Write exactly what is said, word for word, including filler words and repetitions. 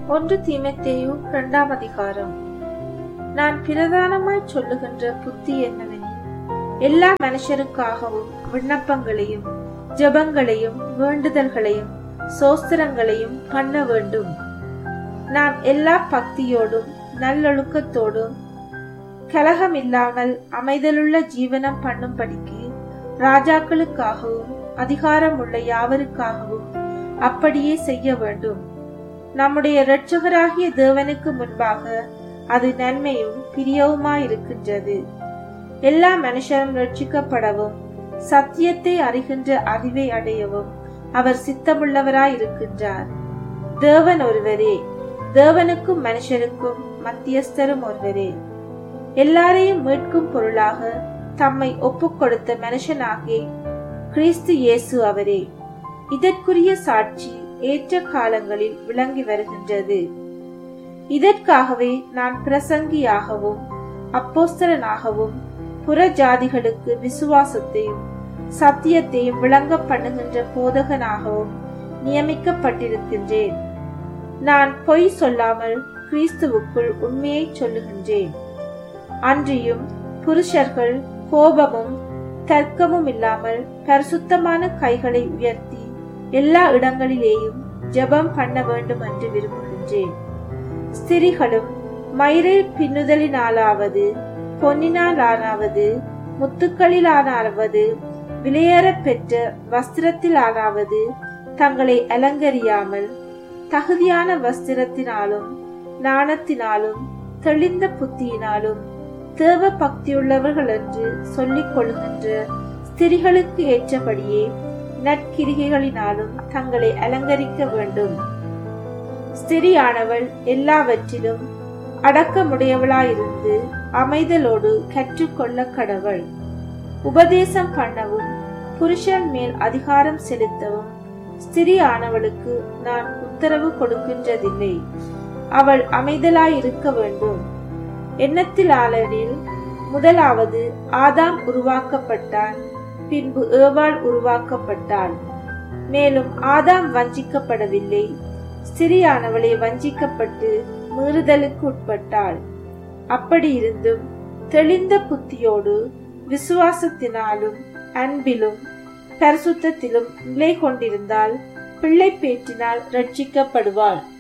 ஒன்று தீமோத்தேயு இரண்டாம் அதிகாரம். நான் பிரதானமாய் சொல்லுகின்ற புத்தி என்னவெனில், எல்லா மனுஷருக்காகவும் விண்ணப்பங்களையும் ஜெபங்களையும் வேண்டுதல்களையும் சோஸ்திரங்களையும் பண்ண வேண்டும். நாம் எல்லா பக்தியோடும் நல்லொழுக்கத்தோடும் கலகமில்லாமல் அமைதலுள்ள ஜீவனம் பண்ணும்படிக்கு ராஜாக்களுக்காகவும் அதிகாரம் உள்ள யாவருக்காகவும் அப்படியே செய்ய வேண்டும். நம்முடைய இரட்சகராகிய தேவனுக்கு முன்பாக அது நன்மையும் பிரியவுமாயிருக்கின்றது. எல்லா மனுஷரும் ரட்சிக்கப்படவும் சத்தியத்தை அறிகின்ற அறிவை அடையவும் அவர் சித்தமுள்ளவராயிருக்கின்றார். தேவன் ஒருவரே, தேவனுக்கும் மனுஷருக்கும் மத்தியஸ்தரும் ஒருவரே. எல்லாரையும் மீட்கும் பொருளாக தம்மை ஒப்புக் கொடுத்த மனுஷனாகிய கிறிஸ்து இயேசு அவரே. இதற்குரிய சாட்சி ஏற்ற காலங்களில் விளங்கி வருகின்றது. இதற்காகவே நான் பிரசங்கியாகவும் அப்போஸ்தலனாகவும் புற ஜாதிகளுக்கு விசுவாசத்தையும் சத்தியத்தையும் விளங்க பண்ணுகின்ற போதகனாகவும் நியமிக்கப்பட்டிருக்கின்றேன். நான் பொய் சொல்லாமல் கிறிஸ்துவுக்குள் உண்மையை சொல்லுகின்றேன். அன்றியும் புருஷர்கள் கோபமும் தர்க்கமும் இல்லாமல் பரிசுத்தமான கைகளை உயர்த்தி எல்லா இடங்களிலேயும் ஜெபம் பண்ண வேண்டும் என்று விரும்புகின்றேன். ஸ்திரீகளும் மயிரில் பின்னுதலினாலாவது பொன்னினாலானாவது முத்துக்களிலானாவது விலையேற பெற்ற வஸ்திரத்திலானாவது தங்களை அலங்கரியாமல் தகுதியான வஸ்திரத்தினாலும் நாணத்தினாலும் தெளிந்த புத்தியினாலும் தேவ பக்தியுள்ளவர்கள் என்று சொல்லிக் கொள்கின்ற ஸ்திரீகளுக்கு ஏற்றபடியே நற்கிரிகைகளினாலும் தங்களை அலங்கரிக்க வேண்டும். ஸ்திரியானவள் எல்லாவற்றிலும் அடக்கமுடையவளாயிருந்து அமைதலோடு கற்றுக்கொள்ள கடவள். உபதேசம் பண்ணவும் புருஷன் மேல் அதிகாரம் செலுத்தவும் ஸ்திரியானவளுக்கு நான் உத்தரவு கொடுக்கின்றதில்லை. அவள் அமைதலாயிருக்க வேண்டும். எண்ணத்திலாளரில் முதலாவது ஆதாம் உருவாக்கப்பட்டான், பின்பு ஏவாள் உருவாக்கப்பட்டாள். மேலும் ஆதாம் வஞ்சிக்கப்படவில்லை, ஸ்திரியானவளே வஞ்சிக்கப்பட்டு மீறுதலுக்கு உட்பட்டாள். அப்படி இருந்தும் தெளிந்த புத்தியோடு விசுவாசத்தினாலும் அன்பிலும் பரிசுத்தத்திலும் நிலை கொண்டிருந்தால் பிள்ளை பேற்றினால் ரட்சிக்கப்படுவாள்.